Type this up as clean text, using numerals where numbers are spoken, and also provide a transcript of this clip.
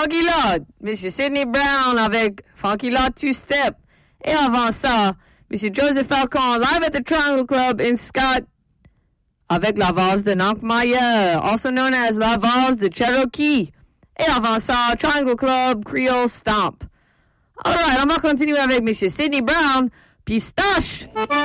Funky Lord, M. Sidney Brown avec Funky Lord Two Step. Et avant ça, M. Joseph Falcon, live at the Triangle Club in Scott, avec la valse de Nankmeyer, also known as la valse de Cherokee. Et avant ça, Triangle Club, Creole Stomp. Alright, on va continuer avec M. Sidney Brown, Pistache.